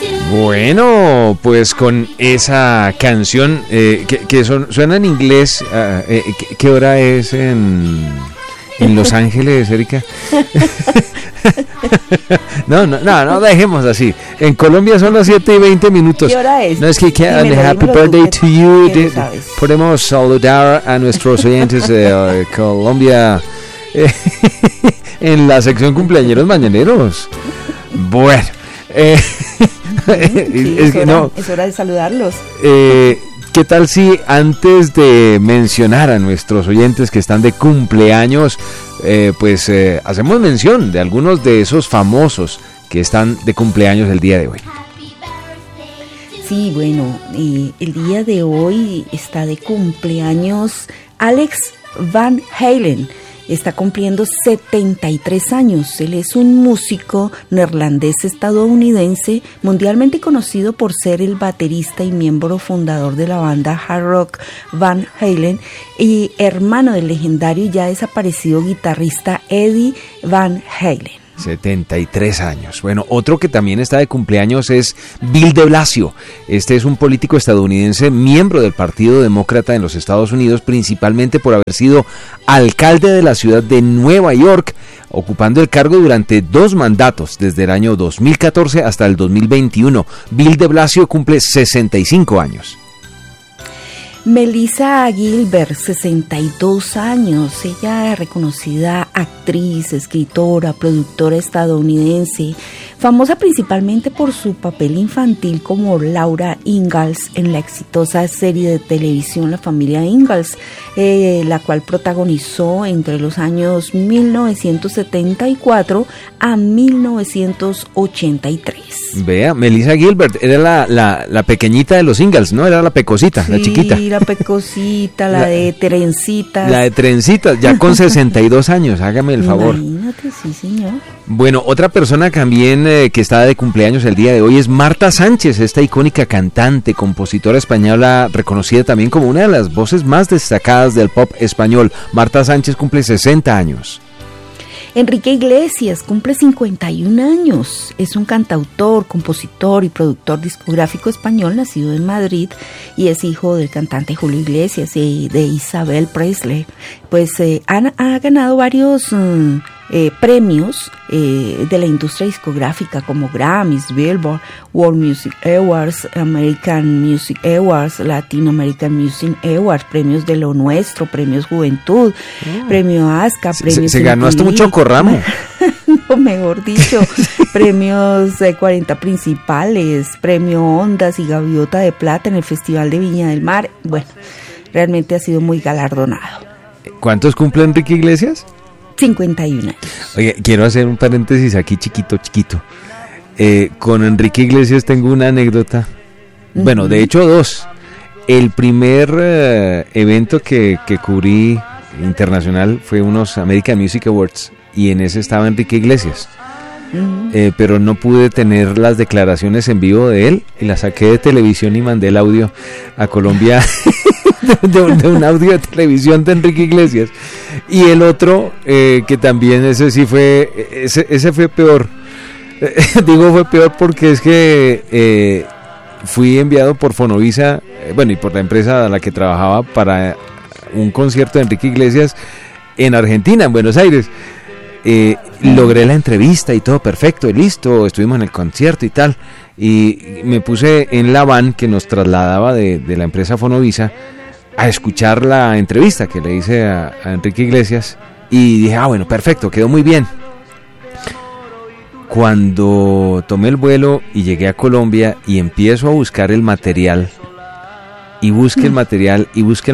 Bueno, pues con esa canción suena en inglés, ¿qué hora es en Los Ángeles, Erika? No, dejemos así. En Colombia son las 7:20. ¿Qué hora es? No, es que happy birthday to you. Podemos saludar a nuestros oyentes de Colombia en la sección cumpleañeros mañaneros. Bueno, sí, es hora de saludarlos. ¿Qué tal si antes de mencionar a nuestros oyentes que están de cumpleaños, hacemos mención de algunos de esos famosos que están de cumpleaños el día de hoy? Sí, bueno, el día de hoy está de cumpleaños Alex Van Halen. Está cumpliendo 73 años. Él es un músico neerlandés-estadounidense, mundialmente conocido por ser el baterista y miembro fundador de la banda hard rock Van Halen y hermano del legendario y ya desaparecido guitarrista Eddie Van Halen. 73 años. Bueno, otro que también está de cumpleaños es Bill de Blasio. Este es un político estadounidense, miembro del Partido Demócrata en los Estados Unidos, principalmente por haber sido alcalde de la ciudad de Nueva York, ocupando el cargo durante 2 mandatos, desde el año 2014 hasta el 2021. Bill de Blasio cumple 65 años. Melissa Gilbert, 62 años, ella es reconocida actriz, escritora, productora estadounidense, famosa principalmente por su papel infantil como Laura Ingalls en la exitosa serie de televisión La Familia Ingalls, la cual protagonizó entre los años 1974 a 1983. Vea, Melissa Gilbert era la pequeñita de los Ingalls, ¿no? Era la pecosita, sí, la chiquita. La pecosita, la de trencitas. La de trencitas, ya con 62 años, hágame el favor. Imagínate, sí, señor. Bueno, otra persona también que está de cumpleaños el día de hoy es Marta Sánchez, esta icónica cantante, compositora española, reconocida también como una de las voces más destacadas del pop español. Marta Sánchez cumple 60 años. Enrique Iglesias cumple 51 años. Es un cantautor, compositor y productor discográfico español nacido en Madrid y es hijo del cantante Julio Iglesias y de Isabel Presley. Pues ha ganado varios premios de la industria discográfica como Grammys, Billboard, World Music Awards, American Music Awards, Latin American Music Awards, premios de lo nuestro, premios Juventud, premio ASCA, premios... Se ganó hasta un chocorramo. No, mejor dicho, premios 40 principales, premio Ondas y Gaviota de Plata en el Festival de Viña del Mar. Bueno, realmente ha sido muy galardonado. ¿Cuántos cumple Enrique Iglesias? 51 años. Oye, quiero hacer un paréntesis aquí chiquito. Con Enrique Iglesias tengo una anécdota. Bueno, de hecho 2. El primer evento que cubrí internacional fue unos American Music Awards y en ese estaba Enrique Iglesias. Pero no pude tener las declaraciones en vivo de él y las saqué de televisión y mandé el audio a Colombia de un audio de televisión de Enrique Iglesias. Y el otro, que también ese fue peor. Digo fue peor porque es que fui enviado por Fonovisa, y por la empresa a la que trabajaba para un concierto de Enrique Iglesias en Argentina, en Buenos Aires. Logré la entrevista y todo perfecto y listo, estuvimos en el concierto y tal, y me puse en la van que nos trasladaba de la empresa Fonovisa a escuchar la entrevista que le hice a Enrique Iglesias y dije, bueno, perfecto, quedó muy bien. Cuando tomé el vuelo y llegué a Colombia y empiezo a buscar el material y busqué el material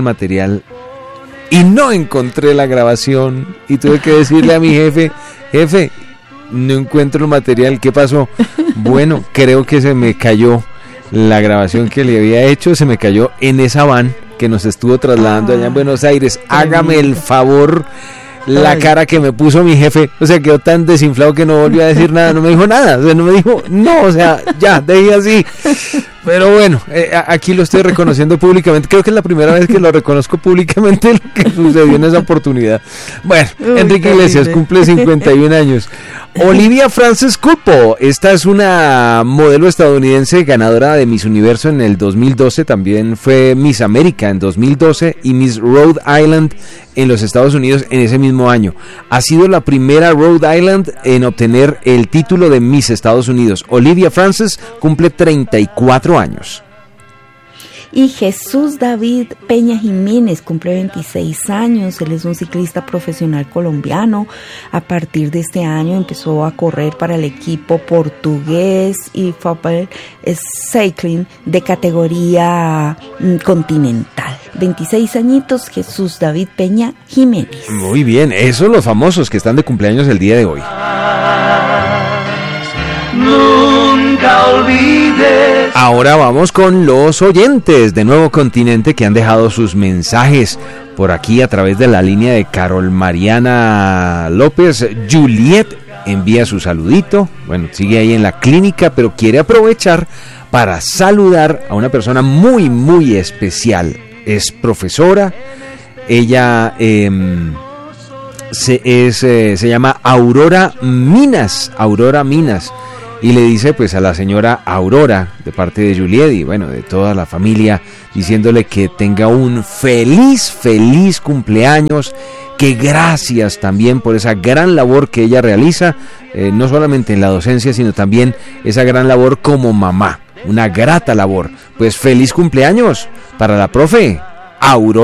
y no encontré la grabación y tuve que decirle a mi jefe, no encuentro el material, ¿qué pasó? Bueno, creo que se me cayó la grabación que le había hecho, se me cayó en esa van que nos estuvo trasladando allá en Buenos Aires. Hágame el favor, la cara que me puso mi jefe, o sea, quedó tan desinflado que no volvió a decir nada, no me dijo nada, o sea, no me dijo, no, o sea, ya, dejé así. Pero bueno, aquí lo estoy reconociendo públicamente. Creo que es la primera vez que lo reconozco públicamente lo que sucedió en esa oportunidad. Bueno, Enrique Iglesias cumple 51 años. Olivia Frances Culpo, esta es una modelo estadounidense ganadora de Miss Universo en el 2012, también fue Miss América en 2012 y Miss Rhode Island en los Estados Unidos en ese mismo año. Ha sido la primera Rhode Island en obtener el título de Miss Estados Unidos. Olivia Frances cumple 34 años. Y Jesús David Peña Jiménez cumple 26 años, él es un ciclista profesional colombiano. A partir de este año empezó a correr para el equipo portugués y Fabel Cycling de categoría continental. 26 añitos, Jesús David Peña Jiménez. Muy bien, esos los famosos que están de cumpleaños el día de hoy. Nunca olvides. Ahora vamos con los oyentes de Nuevo Continente que han dejado sus mensajes por aquí a través de la línea de Carol Mariana López. Juliet envía su saludito. Bueno, sigue ahí en la clínica, pero quiere aprovechar para saludar a una persona muy, muy especial. Es profesora. Ella se llama Aurora Minas. Aurora Minas. Y le dice pues a la señora Aurora, de parte de Juliet y bueno, de toda la familia, diciéndole que tenga un feliz cumpleaños, que gracias también por esa gran labor que ella realiza, no solamente en la docencia, sino también esa gran labor como mamá, una grata labor. Pues feliz cumpleaños para la profe Aurora.